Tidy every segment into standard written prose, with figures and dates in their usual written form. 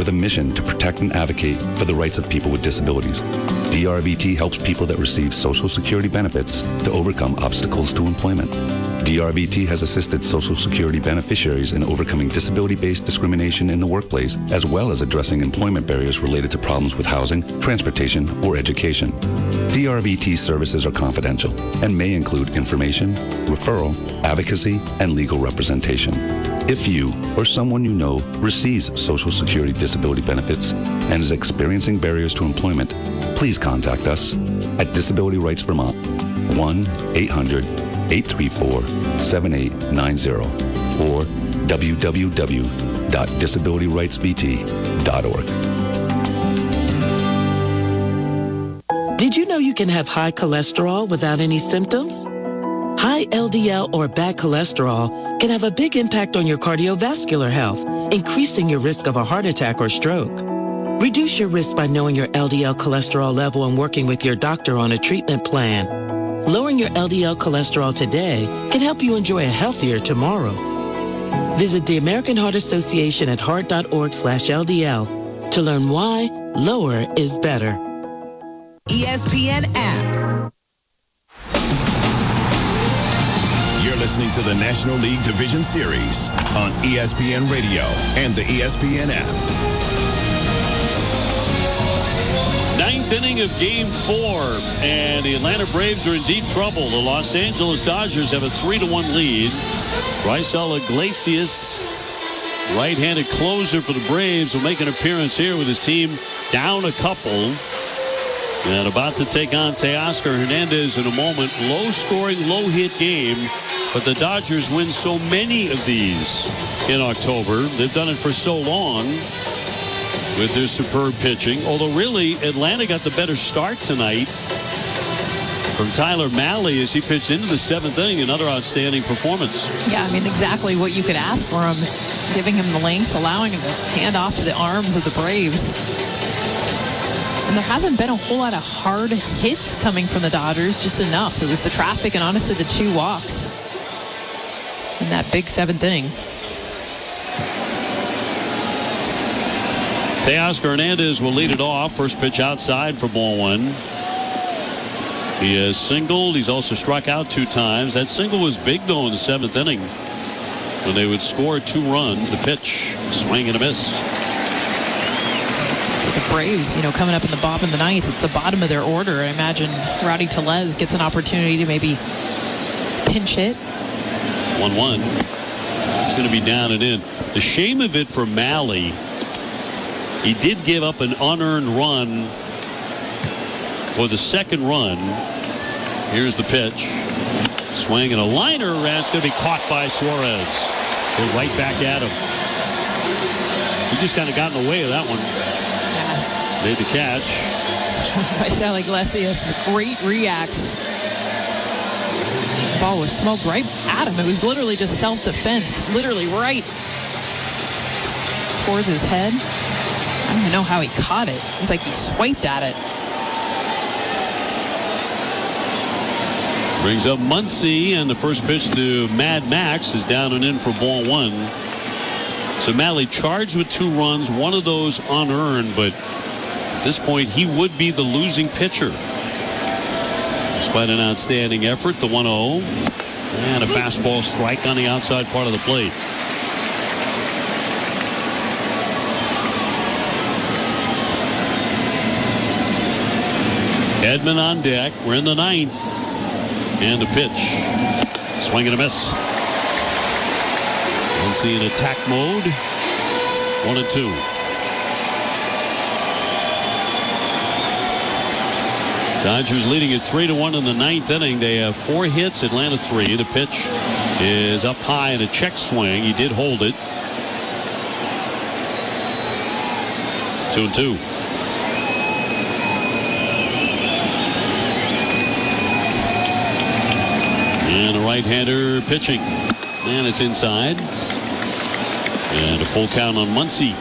with a mission to protect and advocate for the rights of people with disabilities. DRBT helps people that receive Social Security benefits to overcome obstacles to employment. DRBT has assisted Social Security beneficiaries in overcoming disability-based discrimination in the workplace, as well as addressing employment barriers related to problems with housing, transportation, or education. DRBT services are confidential and may include information, referral, advocacy, and legal representation. If you or someone you know receives Social Security disability benefits and is experiencing barriers to employment, please contact us at Disability Rights Vermont, 1-800-834-7890 or www.disabilityrightsvt.org. Did you know you can have high cholesterol without any symptoms? High LDL or bad cholesterol can have a big impact on your cardiovascular health, increasing your risk of a heart attack or stroke. Reduce your risk by knowing your LDL cholesterol level and working with your doctor on a treatment plan. Lowering your LDL cholesterol today can help you enjoy a healthier tomorrow. Visit the American Heart Association at heart.org/LDL to learn why lower is better. ESPN app. You're listening to the National League Division Series on ESPN Radio and the ESPN app. Ninth inning of Game 4, and the Atlanta Braves are in deep trouble. The Los Angeles Dodgers have a 3-1 lead. Raisel Iglesias, right-handed closer for the Braves, will make an appearance here with his team down a couple. And about to take on Teoscar Hernandez in a moment. Low-scoring, low-hit game, but the Dodgers win so many of these in October. They've done it for so long with their superb pitching. Although, really, Atlanta got the better start tonight from Tyler Mahle as he pitched into the seventh inning. Another outstanding performance. Yeah, I mean, exactly what you could ask for him, giving him the length, allowing him to hand off to the arms of the Braves. And there hasn't been a whole lot of hard hits coming from the Dodgers, just enough. It was the traffic and honestly the 2 walks in that big seventh inning. Teoscar Hernandez will lead it off. First pitch outside for ball 1. He has singled. He's also struck out 2 times. That single was big, though, in the seventh inning when they would score 2 runs. The pitch, swing and a miss. The Braves, coming up in the bottom of the ninth, it's the bottom of their order. I imagine Rowdy Tellez gets an opportunity to maybe pinch hit. 1-1. It's going to be down and in. The shame of it for Mahle, he did give up an unearned run for the second run. Here's the pitch. Swing and a liner, and it's going to be caught by Suarez. They're right back at him. He just kind of got in the way of that one. Made the catch. Raisel Iglesias, great reacts. The ball was smoked right at him. It was literally just self-defense, literally right towards his head. I don't even know how he caught it. It was like he swiped at it. Brings up Muncy, and the first pitch to Mad Max is down and in for ball 1. So Mahle charged with 2 runs, one of those unearned, but at this point, he would be the losing pitcher. Despite an outstanding effort, the 1-0. And a fastball strike on the outside part of the plate. Edman on deck. We're in the ninth. And a pitch. Swing and a miss. Muncy in attack mode. 1-2. Dodgers leading it 3-1 in the ninth inning. They have 4 hits, Atlanta 3. The pitch is up high in a check swing. He did hold it. 2-2. And a right-hander pitching. And it's inside. And a full count on Muncy.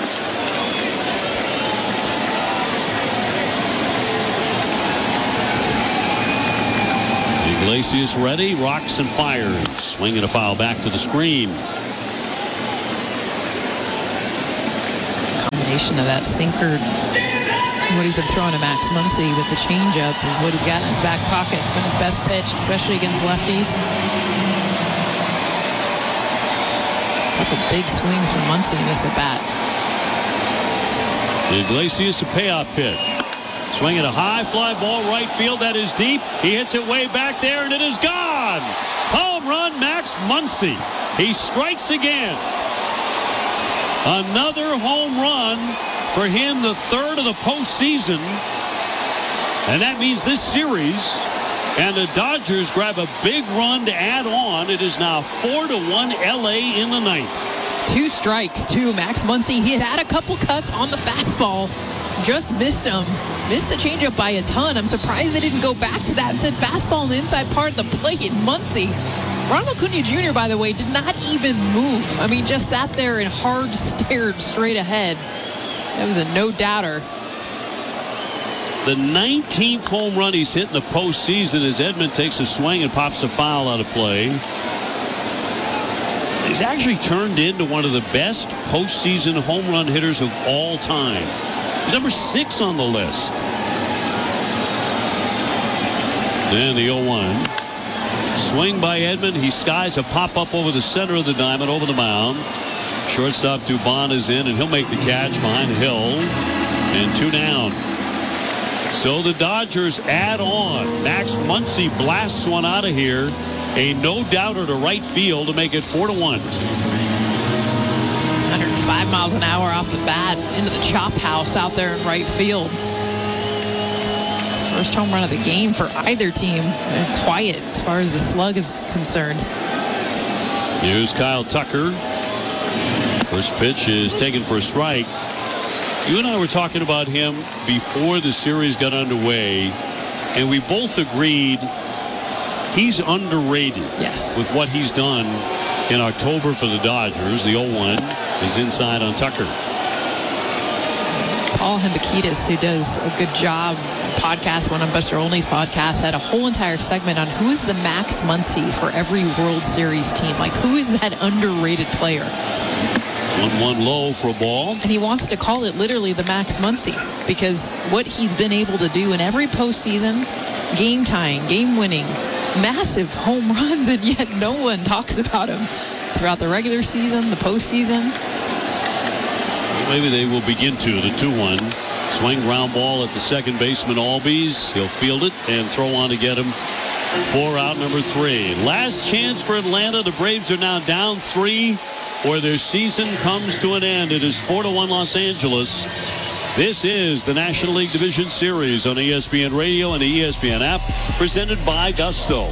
Iglesias ready, rocks and fires. Swing and a foul back to the screen. combination of that sinker, what he's been throwing to Max Muncy with the changeup is what he's got in his back pocket. It's been his best pitch, especially against lefties. A couple big swings from Muncy in this at bat. Iglesias, a payoff pitch. Swinging a high fly ball right field. That is deep. He hits it way back there, and it is gone. Home run, Max Muncy. He strikes again. Another home run for him, the third of the postseason. And that means this series, and the Dodgers grab a big run to add on. It is now 4-1 LA in the ninth. 2 strikes, too. Max Muncy, he had a couple cuts on the fastball. Just missed him. Missed the changeup by a ton. I'm surprised they didn't go back to that and said fastball on the inside part of the plate. Muncy, Ronald Acuna Jr., by the way, did not even move. I mean, just sat there and hard stared straight ahead. It was a no-doubter. The 19th home run he's hit in the postseason as Edman takes a swing and pops a foul out of play. He's actually turned into one of the best postseason home run hitters of all time. He's number 6 on the list. Then the 0-1. Swing by Edman. He skies a pop-up over the center of the diamond, over the mound. Shortstop Dubon is in, and he'll make the catch behind Hill. And 2 down. So the Dodgers add on. Max Muncy blasts one out of here. A no-doubter to right field to make it 4-1. 105 miles an hour off the bat into the chop house out there in right field. First home run of the game for either team. And quiet as far as the slug is concerned. Here's Kyle Tucker. First pitch is taken for a strike. You and I were talking about him before the series got underway, and we both agreed he's underrated. Yes. With what he's done in October for the Dodgers. The 0-1 is inside on Tucker. Paul Hembekides, who does a good job, podcast, one on Buster Olney's podcast, had a whole entire segment on who is the Max Muncy for every World Series team. Like, who is that underrated player? 1-1 low for a ball. And he wants to call it literally the Max Muncy because what he's been able to do in every postseason, game tying, game winning, massive home runs, and yet no one talks about him throughout the regular season, the postseason. Maybe they will begin to. The 2-1. Swing ground ball at the second baseman, Albies. He'll field it and throw on to get him. 4 out, number 3. Last chance for Atlanta. The Braves are now down 3, or their season comes to an end. It is 4-1 Los Angeles. This is the National League Division Series on ESPN Radio and the ESPN app, presented by Gusto.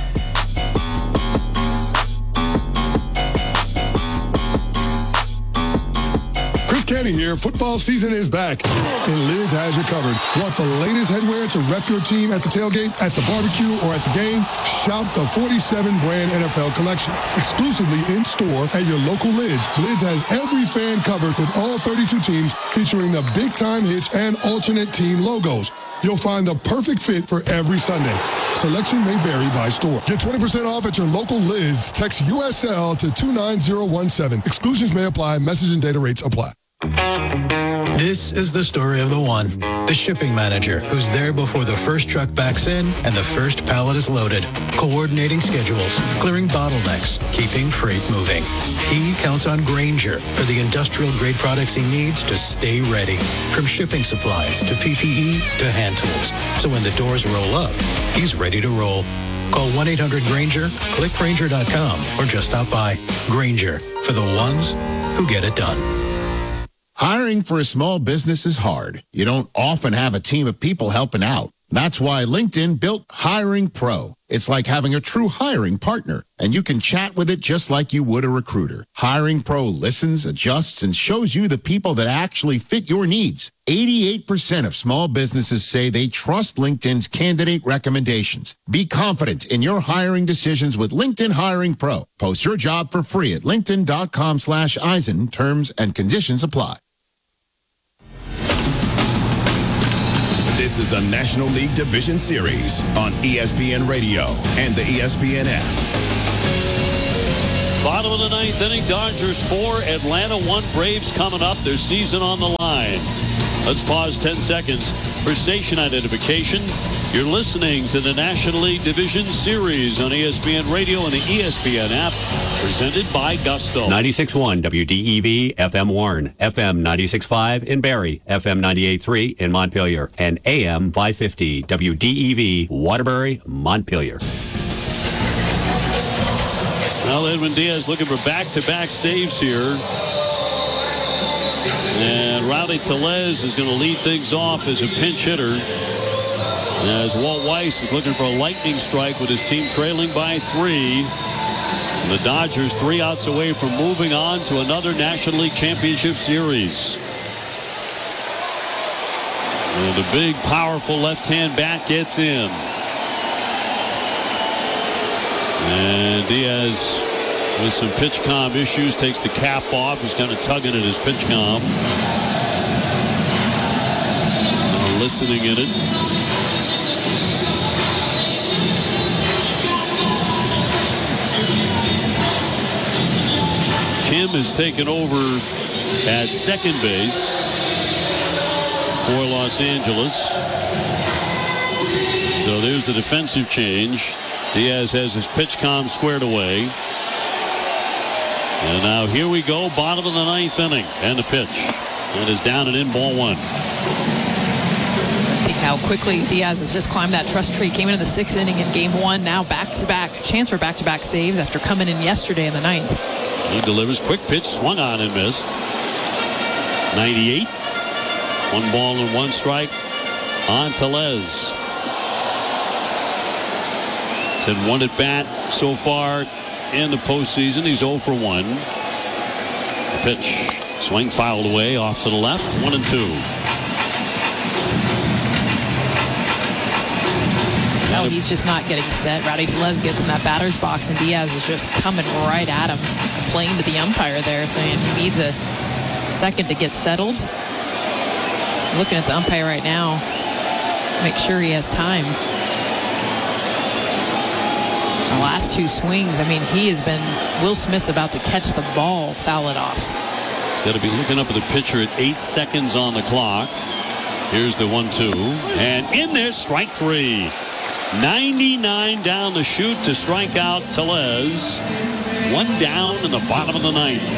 Kenny here. Football season is back, and Liz has you covered. Want the latest headwear to rep your team at the tailgate, at the barbecue, or at the game? Shop the 47 brand NFL collection. Exclusively in store at your local Lids. Lids has every fan covered with all 32 teams, featuring the big time hits and alternate team logos. You'll find the perfect fit for every Sunday. Selection may vary by store. Get 20% off at your local Lids. Text USL to 29017. Exclusions may apply. Message and data rates apply. This is the story of the one, the shipping manager, who's there before the first truck backs in and the first pallet is loaded, coordinating schedules, clearing bottlenecks, keeping freight moving. He counts on Grainger for the industrial-grade products he needs to stay ready, from shipping supplies to PPE to hand tools. So when the doors roll up, he's ready to roll. Call 1-800-GRAINGER, click Grainger.com, or just stop by. Grainger, for the ones who get it done. Hiring for a small business is hard. You don't often have a team of people helping out. That's why LinkedIn built Hiring Pro. It's like having a true hiring partner, and you can chat with it just like you would a recruiter. Hiring Pro listens, adjusts, and shows you the people that actually fit your needs. 88% of small businesses say they trust LinkedIn's candidate recommendations. Be confident in your hiring decisions with LinkedIn Hiring Pro. Post your job for free at linkedin.com/Eisen. Terms and conditions apply. This is the National League Division Series on ESPN Radio and the ESPN app. Bottom of the ninth inning, Dodgers 4, Atlanta 1. Braves coming up, their season on the line. Let's pause 10 seconds for station identification. You're listening to the National League Division Series on ESPN Radio and the ESPN app, presented by Gusto. 96.1 WDEV, FM Warren, FM 96.5 in Barrie, FM 98.3 in Montpelier, and AM 550 WDEV, Waterbury, Montpelier. Well, Edwin Diaz looking for back-to-back saves here. And Rowdy Tellez is going to lead things off as a pinch hitter. As Walt Weiss is looking for a lightning strike with his team trailing by 3. And the Dodgers 3 outs away from moving on to another National League Championship Series. And the big, powerful left-hand bat gets in. And Diaz, with some pitch comm issues, takes the cap off. He's kind of tugging at his pitch comm. Listening in it. Kim has taken over at second base for Los Angeles. So there's the defensive change. Diaz has his pitch comm squared away. And now here we go, bottom of the ninth inning. And the pitch. It is down and in, ball 1. How quickly Diaz has just climbed that trust tree. Came into the 6th inning in game 1. Now back-to-back, chance for back-to-back saves after coming in yesterday in the 9th. He delivers quick pitch, swung on and missed. 98. 1 ball and 1 strike on Tellez. He's had 1 at bat so far in the postseason. He's 0 for 1. The pitch, swing fouled away off to the left. 1-2. No, he's just not getting set. Rowdy Tellez gets in that batter's box, and Diaz is just coming right at him, playing to the umpire there, saying he needs a second to get settled. Looking at the umpire right now, make sure he has time. The last 2 swings, I mean, he has been, Will Smith's about to catch the ball, foul it off. He's got to be looking up at the pitcher at 8 seconds on the clock. Here's the 1-2, and in there, strike 3. 99 down the chute to strike out Tellez. 1 down in the bottom of the 9th.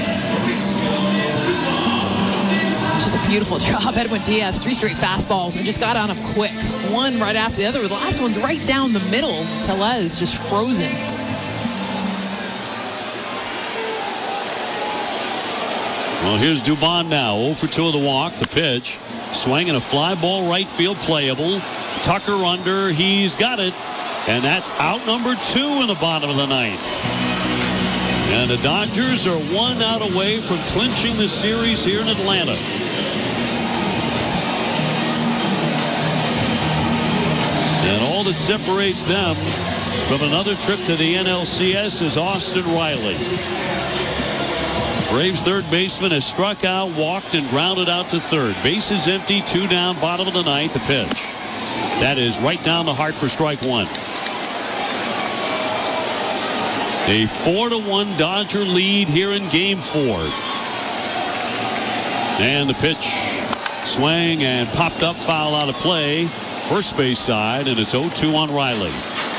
Just a beautiful job. Edwin Diaz, 3 straight fastballs, and just got on him quick. One right after the other. The last one's right down the middle. Tellez just frozen. Well, here's Dubon now. 0 for 2 of the walk. The pitch. Swing and a fly ball right field playable. Tucker under. He's got it. And that's out number 2 in the bottom of the 9th. And the Dodgers are 1 out away from clinching the series here in Atlanta. And all that separates them from another trip to the NLCS is Austin Riley. Braves third baseman has struck out, walked, and grounded out to third. Bases empty, 2 down, bottom of the 9th. The pitch. That is right down the heart for strike 1. A 4-1 Dodger lead here in game 4. And the pitch. Swing and popped up, foul out of play. First base side, and it's 0-2 on Riley.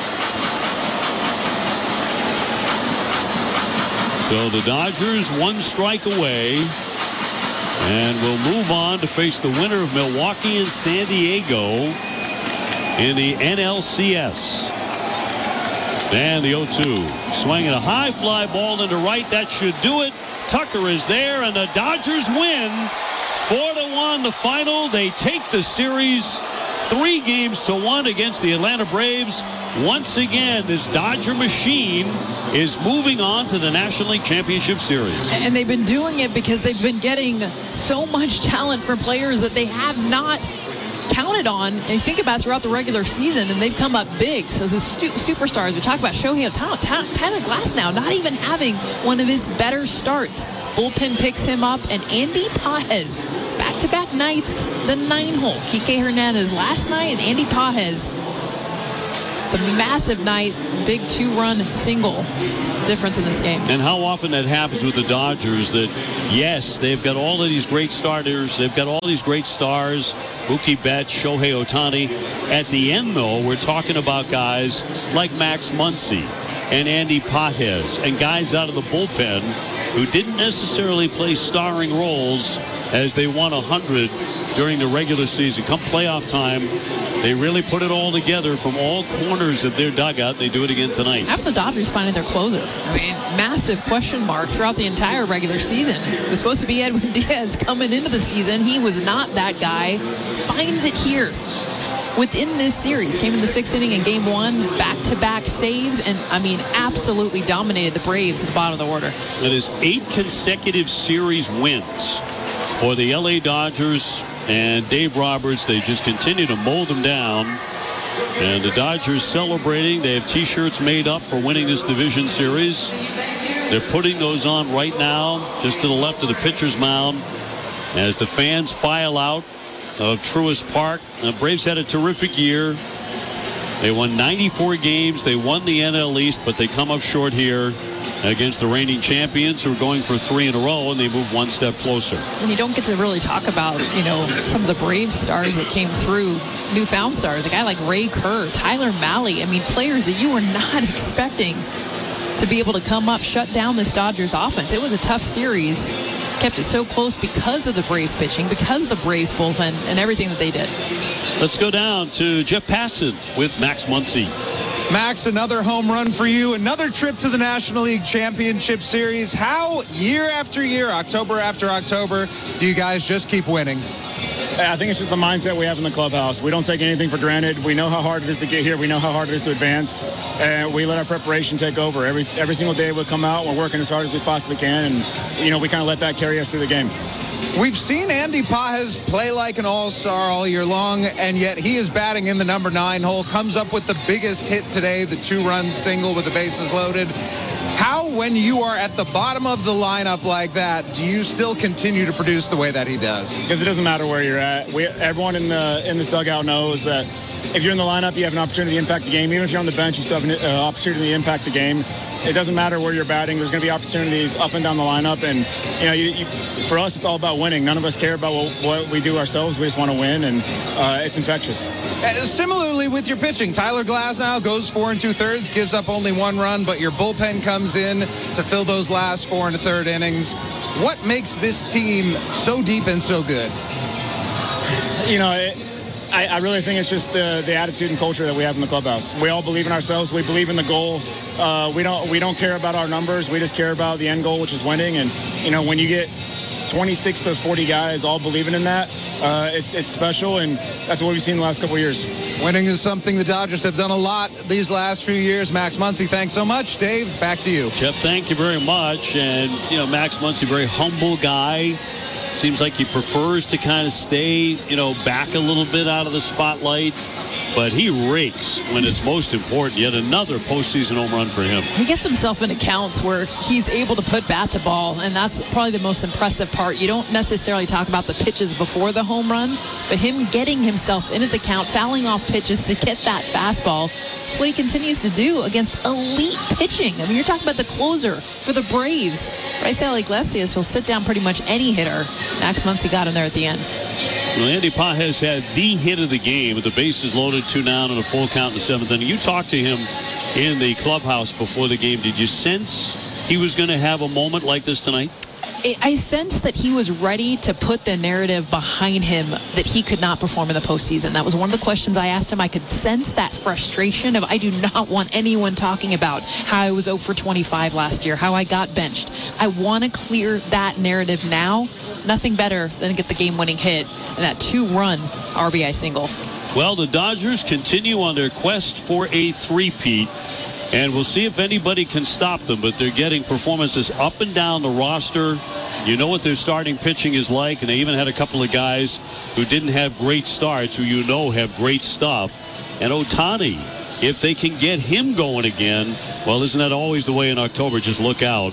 So the Dodgers 1 strike away, and will move on to face the winner of Milwaukee and San Diego in the NLCS. And the 0-2. Swinging a high fly ball into right. That should do it. Tucker is there, and the Dodgers win 4-1 the final. They take the series 3-1 against the Atlanta Braves. Once again, this Dodger machine is moving on to the National League Championship Series. And they've been doing it because they've been getting so much talent from players that they have not counted on. And think about throughout the regular season, and they've come up big. So the superstars, we talk about Shohei Ohtani, Tyler Glasnow not even having one of his better starts. Bullpen picks him up, and Andy Pages, back-to-back nights, the 9-hole. Kike Hernandez last night, and Andy Pages the massive night, big 2-run single difference in this game. And how often that happens with the Dodgers that, yes, they've got all of these great starters. They've got all these great stars, Mookie Betts, Shohei Ohtani. At the end, though, we're talking about guys like Max Muncy and Andy Pages and guys out of the bullpen who didn't necessarily play starring roles as they won 100 during the regular season. Come playoff time, they really put it all together from all corners of their dugout. They do it again tonight. How the Dodgers finding their closer? I mean, massive question mark throughout the entire regular season. It was supposed to be Edwin Diaz coming into the season. He was not that guy. Finds it here within this series. Came in the 6th inning in Game 1, back-to-back saves, and, I mean, absolutely dominated the Braves at the bottom of the order. It is 8 consecutive series wins for the L.A. Dodgers and Dave Roberts. They just continue to mow them down. And the Dodgers celebrating. They have T-shirts made up for winning this division series. They're putting those on right now, just to the left of the pitcher's mound, as the fans file out of Truist Park. The Braves had a terrific year. They won 94 games. They won the NL East, but they come up short here against the reigning champions who are going for 3 in a row, and they move one step closer. And you don't get to really talk about, some of the Braves stars that came through, newfound stars. A guy like Ray Kerr, Tyler Mahle. I mean, players that you were not expecting to be able to come up, shut down this Dodgers offense. It was a tough series. Kept it so close because of the Braves pitching, because of the Braves bullpen, and everything that they did. Let's go down to Jeff Passan with Max Muncy. Max, another home run for you, another trip to the National League Championship Series. How, year after year, October after October, do you guys just keep winning? I think it's just the mindset we have in the clubhouse. We don't take anything for granted. We know how hard it is to get here. We know how hard it is to advance. And we let our preparation take over. Every single day we'll come out. We're working as hard as we possibly can. And, we kind of let that carry us through the game. We've seen Andy Pages play like an all-star all year long, and yet he is batting in the number 9 hole, comes up with the biggest hit today, the 2-run single with the bases loaded. How, when you are at the bottom of the lineup like that, do you still continue to produce the way that he does? Because it doesn't matter where you're at. Everyone in this dugout knows that if you're in the lineup, you have an opportunity to impact the game. Even if you're on the bench, you still have an opportunity to impact the game. It doesn't matter where you're batting. There's going to be opportunities up and down the lineup. And, for us, it's all about winning. None of us care about what we do ourselves. We just want to win, and it's infectious. Similarly with your pitching, Tyler Glasnow goes 4 2/3, gives up only 1 run, but your bullpen comes in to fill those last 4 1/3 innings. What makes this team so deep and so good? I really think it's just the attitude and culture that we have in the clubhouse. We all believe in ourselves. We believe in the goal. We don't care about our numbers. We just care about the end goal, which is winning. And when you get 26 to 40 guys all believing in that, it's special, and that's what we've seen the last couple of years. Winning is something the Dodgers have done a lot these last few years. Max Muncy, thanks so much. Dave, back to you. Jeff, thank you very much. And Max Muncy, very humble guy. Seems like he prefers to kind of stay, back a little bit out of the spotlight. But he rakes when it's most important. Yet another postseason home run for him. He gets himself in accounts where he's able to put bat to ball, and that's probably the most impressive part. You don't necessarily talk about the pitches before the home run, but him getting himself into the count, fouling off pitches to get that fastball. That's what he continues to do against elite pitching. I mean, you're talking about the closer for the Braves. Raisel Iglesias will sit down pretty much any hitter. Max Muncy got him there at the end. Well, Andy Pages had the hit of the game with the bases loaded, 2 down, and a full count in the 7th inning. You talked to him in the clubhouse before the game. Did you sense he was going to have a moment like this tonight? I sensed that he was ready to put the narrative behind him that he could not perform in the postseason. That was one of the questions I asked him. I could sense that frustration of I do not want anyone talking about how I was 0 for 25 last year, how I got benched. I want to clear that narrative now. Nothing better than to get the game-winning hit and that 2-run RBI single. Well, the Dodgers continue on their quest for a three-peat. And we'll see if anybody can stop them, but they're getting performances up and down the roster. You know what their starting pitching is like, and they even had a couple of guys who didn't have great starts, who have great stuff. And Ohtani, if they can get him going again, well, isn't that always the way in October? Just look out.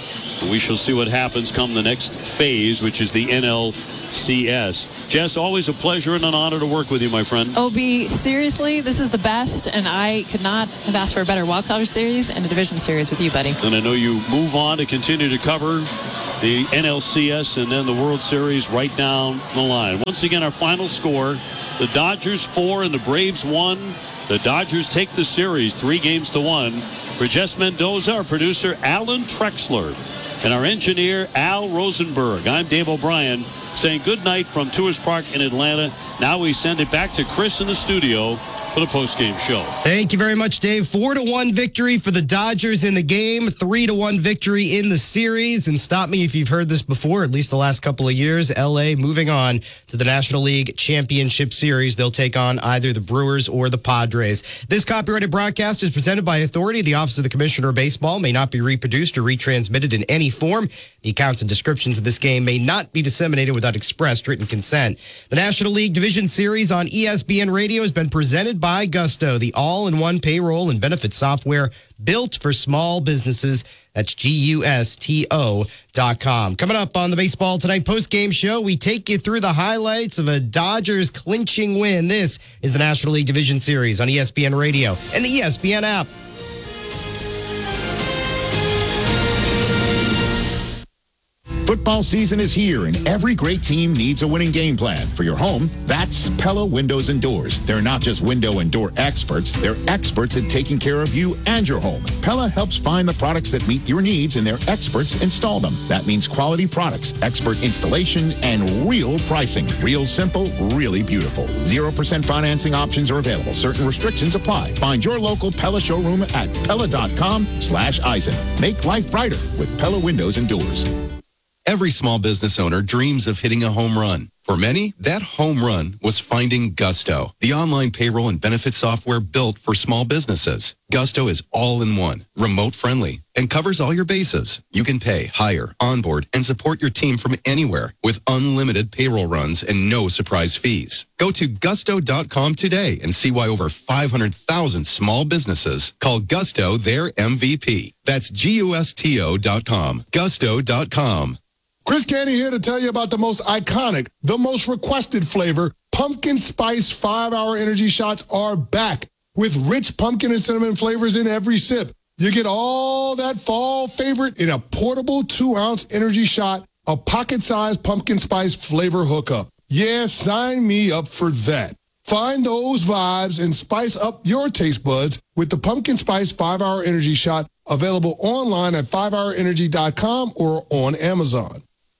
We shall see what happens come the next phase, which is the NLCS. Jess, always a pleasure and an honor to work with you, my friend. OB, seriously, this is the best, and I could not have asked for a better wildcard series and a division series with you, buddy. And I know you move on to continue to cover the NLCS and then the World Series right down the line. Once again, our final score, the Dodgers 4 and the Braves 1. The Dodgers take the series 3-1. For Jess Mendoza, our producer, Alan Trexler, and our engineer, Al Rosenberg, I'm Dave O'Brien, saying good night from Tourist Park in Atlanta. Now we send it back to Chris in the studio for the postgame show. Thank you very much, Dave. 4-1 victory for the Dodgers in the game, 3-1 victory in the series. And stop me if you've heard this before, at least the last couple of years. LA moving on to the National League Championship Series. They'll take on either the Brewers or the Padres. This copyrighted broadcast is presented by authority. The Office of the Commissioner of Baseball may not be reproduced or retransmitted in any form. The accounts and descriptions of this game may not be disseminated without express written consent. The National League Division Series on ESPN Radio has been presented by Gusto, the all-in-one payroll and benefit software built for small businesses. That's GUSTO.com. Coming up on the Baseball Tonight postgame show, we take you through the highlights of a Dodgers clinching win. This is the National League Division Series on ESPN Radio and the ESPN app. Football season is here, and every great team needs a winning game plan. For your home, that's Pella Windows and Doors. They're not just window and door experts. They're experts at taking care of you and your home. Pella helps find the products that meet your needs, and their experts install them. That means quality products, expert installation, and real pricing. Real simple, really beautiful. 0% financing options are available. Certain restrictions apply. Find your local Pella showroom at Pella.com/Eisen. Make life brighter with Pella Windows and Doors. Every small business owner dreams of hitting a home run. For many, that home run was finding Gusto, the online payroll and benefit software built for small businesses. Gusto is all-in-one, remote-friendly, and covers all your bases. You can pay, hire, onboard, and support your team from anywhere with unlimited payroll runs and no surprise fees. Go to Gusto.com today and see why over 500,000 small businesses call Gusto their MVP. That's GUSTO.com. Gusto.com. Chris Canty here to tell you about the most iconic, the most requested flavor. Pumpkin Spice 5-Hour Energy Shots are back with rich pumpkin and cinnamon flavors in every sip. You get all that fall favorite in a portable 2-ounce energy shot, a pocket-sized pumpkin spice flavor hookup. Yeah, sign me up for that. Find those vibes and spice up your taste buds with the Pumpkin Spice 5-Hour Energy Shot, available online at 5hourenergy.com or on Amazon.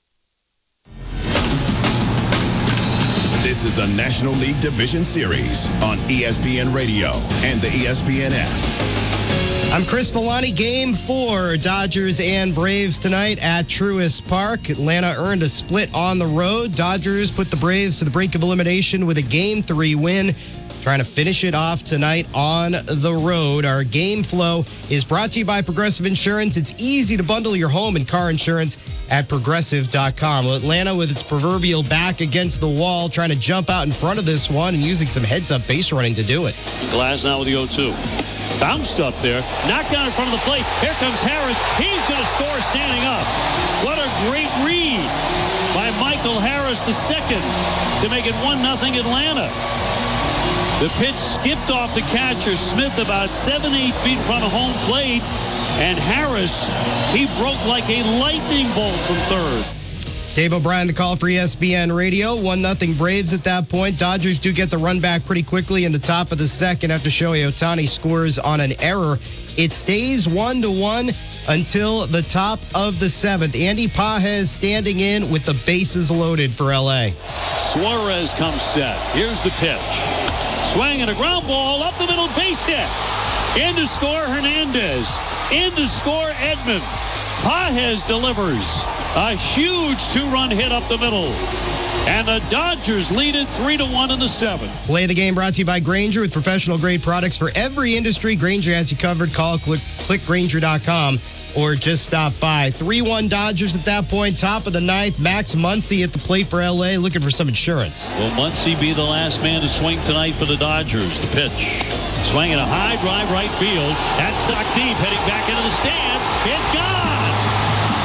This is the National League Division Series on ESPN Radio and the ESPN app. I'm Chris Milani. Game 4, Dodgers and Braves tonight at Truist Park. Atlanta earned a split on the road. Dodgers put the Braves to the brink of elimination with a Game 3 win. Trying to finish it off tonight on the road. Our game flow is brought to you by Progressive Insurance. It's easy to bundle your home and car insurance at Progressive.com. Well, Atlanta with its proverbial back against the wall, trying to jump out in front of this one and using some heads-up base running to do it. Glass now with the 0-2. Bounced up there, knocked down in front of the plate. Here comes Harris. He's going to score standing up. What a great read by Michael Harris II to make it 1-0 Atlanta. The pitch skipped off the catcher, Smith, about 7-8 feet in front of home plate. And Harris, he broke like a lightning bolt from third. Dave O'Brien, the call for ESPN Radio. 1-0 Braves at that point. Dodgers do get the run back pretty quickly in the top of the second after Shohei Ohtani scores on an error. It stays 1-1 until the top of the seventh. Andy Pages standing in with the bases loaded for L.A. Suarez comes set. Here's the pitch. Swing and a ground ball up the middle, base hit. In to score Hernandez. In to score Edman. Pages delivers a huge 2-run hit up the middle. And the Dodgers lead it 3-1 in the seventh. Play the game brought to you by Grainger with professional grade products for every industry. Grainger has you covered. Call, click Grainger.com or just stop by. 3-1 Dodgers at that point. Top of the ninth. Max Muncy at the plate for L.A. looking for some insurance. Will Muncy be the last man to swing tonight for the Dodgers? The pitch. Swinging a high drive right field. That's socked deep, heading back into the stands. It's gone.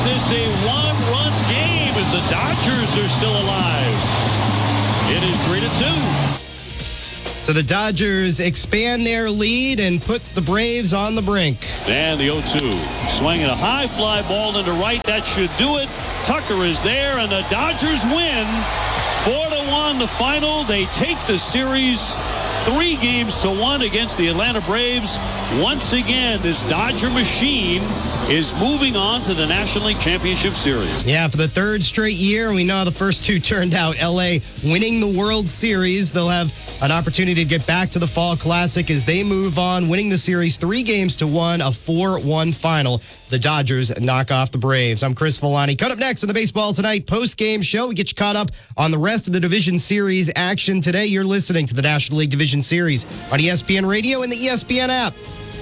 this a one-run game as the Dodgers are still alive. It is 3-2. So the Dodgers expand their lead and put the Braves on the brink. And the 0-2. Swinging a high fly ball into right. That should do it. Tucker is there, and the Dodgers win 4-1 the final. They take the series 3-1 against the Atlanta Braves. Once again, this Dodger machine is moving on to the National League Championship Series. Yeah, for the third straight year. We know how the first two turned out. LA winning the World Series. They'll have an opportunity to get back to the Fall Classic as they move on, winning the series 3-1, a 4-1 final. The Dodgers knock off the Braves. I'm Chris Villani. Cut up next in the Baseball Tonight post-game show. We get you caught up on the rest of the Division Series action today. You're listening to the National League Division Series on ESPN Radio and the ESPN app.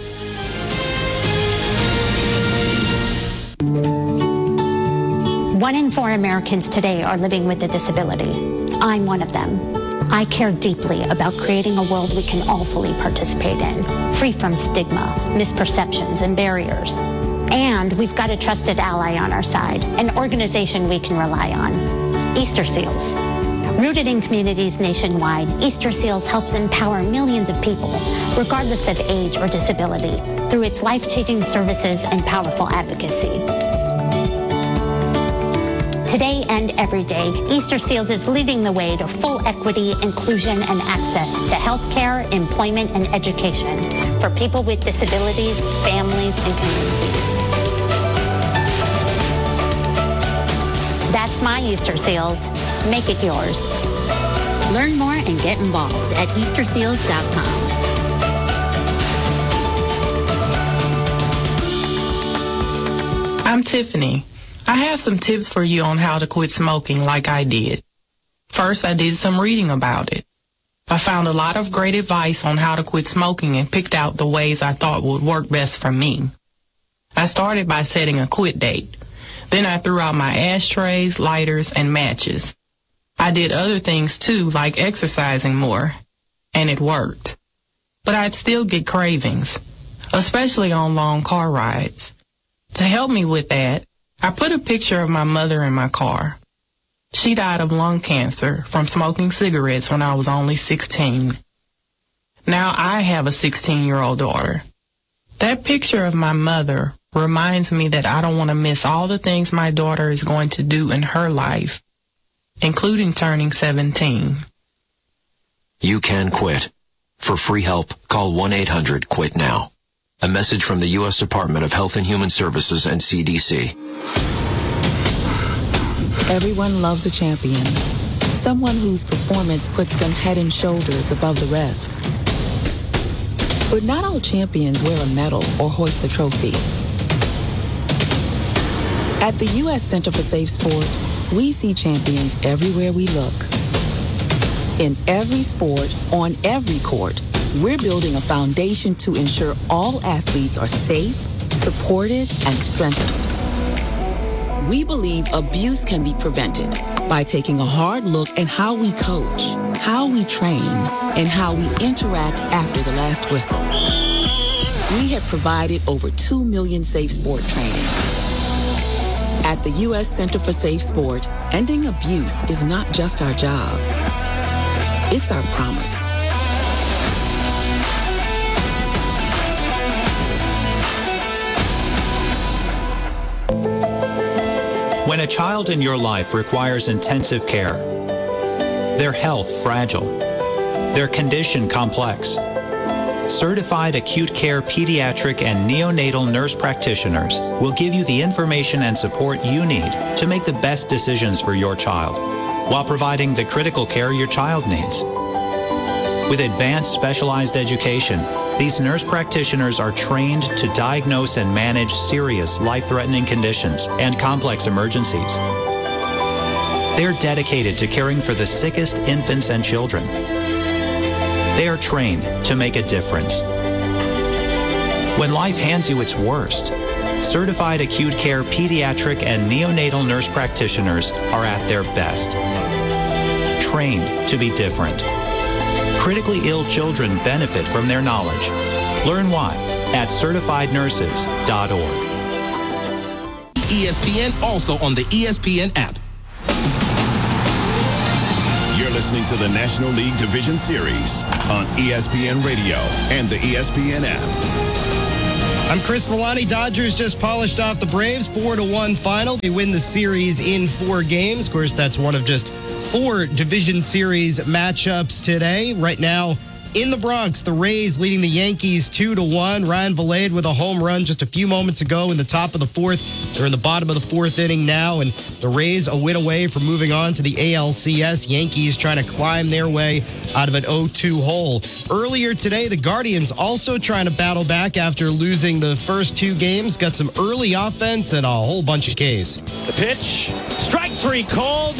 1 in 4 Americans today are living with a disability. I'm one of them. I care deeply about creating a world we can all fully participate in, free from stigma, misperceptions, and barriers. And we've got a trusted ally on our side, an organization we can rely on, Easter Seals. Rooted in communities nationwide, Easter Seals helps empower millions of people, regardless of age or disability, through its life-changing services and powerful advocacy. Today and every day, Easter Seals is leading the way to full equity, inclusion, and access to health care, employment, and education for people with disabilities, families, and communities. That's my Easter Seals. Make it yours. Learn more and get involved at EasterSeals.com. I'm Tiffany. I have some tips for you on how to quit smoking like I did. First, I did some reading about it. I found a lot of great advice on how to quit smoking and picked out the ways I thought would work best for me. I started by setting a quit date. Then I threw out my ashtrays, lighters, and matches. I did other things too, like exercising more, and it worked. But I'd still get cravings, especially on long car rides. To help me with that, I put a picture of my mother in my car. She died of lung cancer from smoking cigarettes when I was only 16. Now I have a 16-year-old daughter. That picture of my mother reminds me that I don't want to miss all the things my daughter is going to do in her life, including turning 17. You can quit. For free help, call 1-800-QUIT-NOW. A message from the U.S. Department of Health and Human Services and CDC. Everyone loves a champion. Someone whose performance puts them head and shoulders above the rest. But not all champions wear a medal or hoist a trophy. At the U.S. Center for Safe Sport, we see champions everywhere we look. In every sport, on every court, we're building a foundation to ensure all athletes are safe, supported, and strengthened. We believe abuse can be prevented by taking a hard look at how we coach, how we train, and how we interact after the last whistle. We have provided over 2 million safe sport trainings. At the U.S. Center for Safe Sport, ending abuse is not just our job. It's our promise. When a child in your life requires intensive care, their health fragile, their condition complex, certified acute care pediatric and neonatal nurse practitioners will give you the information and support you need to make the best decisions for your child while providing the critical care your child needs. With advanced specialized education, these nurse practitioners are trained to diagnose and manage serious life-threatening conditions and complex emergencies. They're dedicated to caring for the sickest infants and children. They are trained to make a difference. When life hands you its worst, certified acute care pediatric and neonatal nurse practitioners are at their best. Trained to be different. Critically ill children benefit from their knowledge. Learn why at certifiednurses.org. ESPN, also on the ESPN app. You're listening to the National League Division Series on ESPN Radio and the ESPN app. I'm Chris Villani. Dodgers just polished off the Braves 4-1 final. They win the series in 4 games. Of course, that's one of just 4 division series matchups today. Right now, in the Bronx, the Rays leading the Yankees 2-1. Ryan Vilade with a home run just a few moments ago in the top of the 4th. They're in the bottom of the 4th inning now, and the Rays a win away from moving on to the ALCS. Yankees trying to climb their way out of an 0-2 hole. Earlier today, the Guardians also trying to battle back after losing the first 2 games. Got some early offense and a whole bunch of Ks. The pitch, strike 3 called,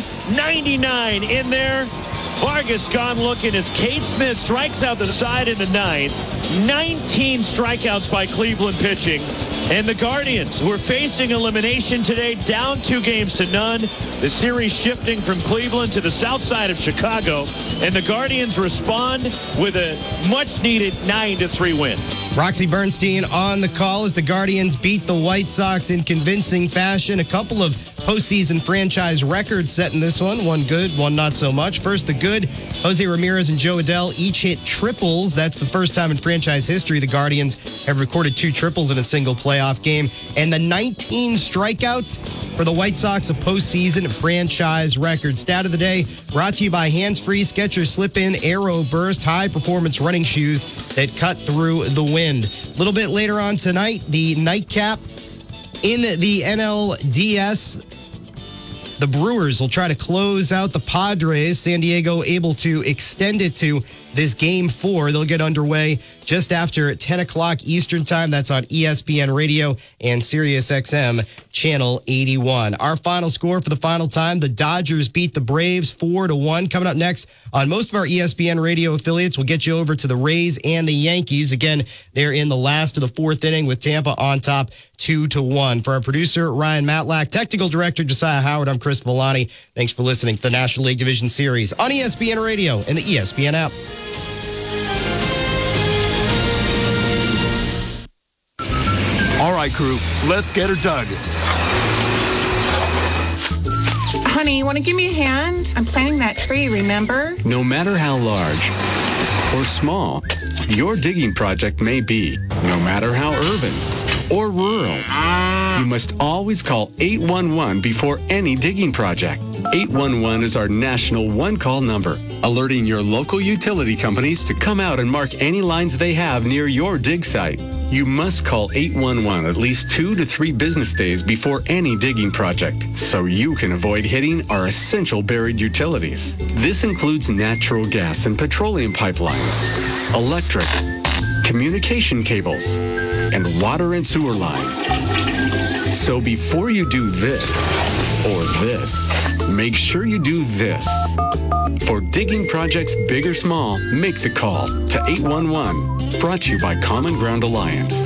99 in there. Vargas gone looking as Cade Smith strikes out the side in the 9th. 19 strikeouts by Cleveland pitching. And the Guardians, who are facing elimination today, down 2-0. The series shifting from Cleveland to the south side of Chicago. And the Guardians respond with a much-needed 9-3 win. Roxy Bernstein on the call as the Guardians beat the White Sox in convincing fashion. A couple of postseason franchise records set in this one. One good, one not so much. First, the good. Jose Ramirez and Joe Adell each hit triples. That's the first time in franchise history the Guardians have recorded 2 triples in a single playoff game. And the 19 strikeouts for the White Sox, a postseason franchise record. Stat of the day brought to you by Hands Free Skechers Slip-In Aero Burst high-performance running shoes that cut through the wind. A little bit later on tonight, the nightcap in the NLDS. The Brewers will try to close out the Padres. San Diego able to extend it to this Game 4. They'll get underway just after 10 o'clock Eastern Time. That's on ESPN Radio and Sirius XM Channel 81. Our final score for the final time, the Dodgers beat the Braves 4-1. Coming up next on most of our ESPN Radio affiliates, we'll get you over to the Rays and the Yankees. Again, they're in the last of the 4th inning with Tampa on top 2-1. For our producer, Ryan Matlack, technical director, Josiah Howard, I'm Chris Villani. Thanks for listening to the National League Division Series on ESPN Radio and the ESPN app. All right, crew, let's get her dug. Honey, you want to give me a hand? I'm planting that tree, remember? No matter how large or small your digging project may be, no matter how urban or rural, you must always call 811 before any digging project. 811 is our national one-call number, alerting your local utility companies to come out and mark any lines they have near your dig site. You must call 811 at least 2 to 3 business days before any digging project, so you can avoid hitting our essential buried utilities. This includes natural gas and petroleum pipelines, electric, communication cables, and water and sewer lines. So before you do this or this, make sure you do this. For digging projects big or small, make the call to 811. Brought to you by Common Ground Alliance.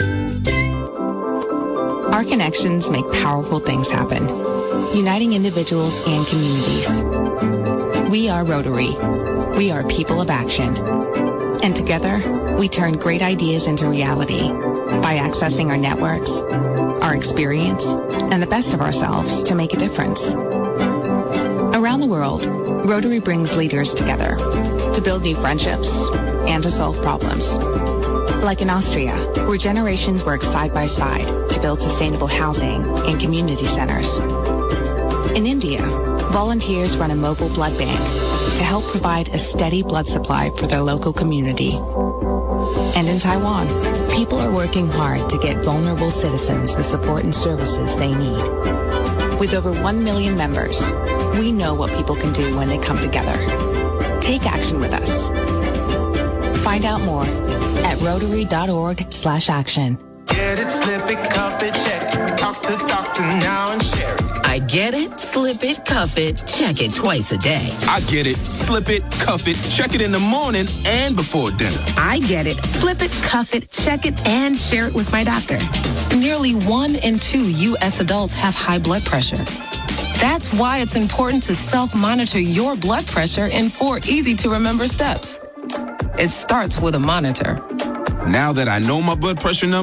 Our connections make powerful things happen, uniting individuals and communities. We are Rotary. We are people of action. And together, we turn great ideas into reality by accessing our networks, our experience, and the best of ourselves to make a difference. Around the world, Rotary brings leaders together to build new friendships and to solve problems. Like in Austria, where generations work side by side to build sustainable housing and community centers. In India, volunteers run a mobile blood bank to help provide a steady blood supply for their local community. And in Taiwan, people are working hard to get vulnerable citizens the support and services they need. With over 1 million members, we know what people can do when they come together. Take action with us. Find out more at Rotary.org/action. Get it, slip it, cuff it, check it. Talk to doctor now and share it. I get it, slip it, cuff it, check it twice a day. I get it, slip it, cuff it, check it in the morning and before dinner. I get it, slip it, cuff it, check it, and share it with my doctor. Nearly 1 in 2 U.S. adults have high blood pressure. That's why it's important to self-monitor your blood pressure in 4 easy-to-remember steps. It starts with a monitor. Now that I know my blood pressure numbers,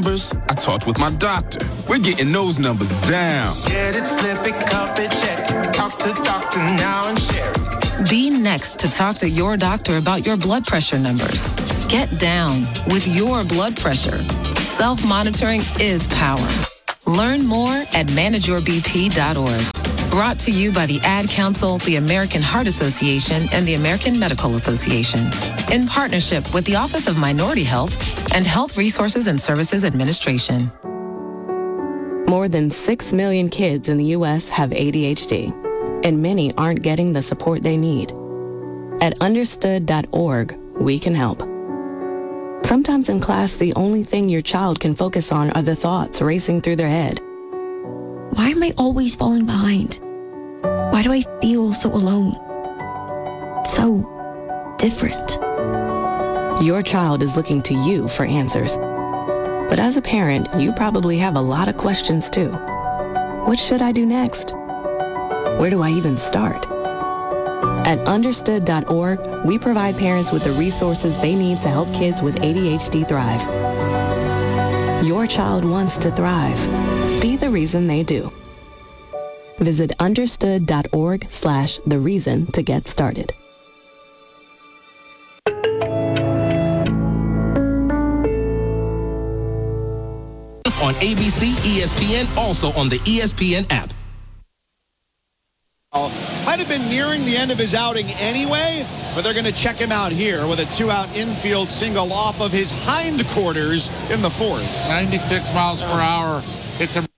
I talked with my doctor. We're getting those numbers down. Get it, slip it, cuff it, check it. Talk to doctor now and share it. Be next to talk to your doctor about your blood pressure numbers. Get down with your blood pressure. Self-monitoring is power. Learn more at manageyourbp.org. Brought to you by the Ad Council, the American Heart Association, and the American Medical Association. In partnership with the Office of Minority Health and Health Resources and Services Administration. More than 6 million kids in the U.S. have ADHD, and many aren't getting the support they need. At understood.org, we can help. Sometimes in class, the only thing your child can focus on are the thoughts racing through their head. Why am I always falling behind? Why do I feel so alone? So different. Your child is looking to you for answers. But as a parent, you probably have a lot of questions too. What should I do next? Where do I even start? At understood.org, we provide parents with the resources they need to help kids with ADHD thrive. Your child wants to thrive. Be the reason they do. Visit understood.org/the reason to get started. On ABC, ESPN, also on the ESPN app. Might have been nearing the end of his outing anyway, but they're going to check him out here with a 2-out infield single off of his hindquarters in the fourth. 96 miles per hour. It's a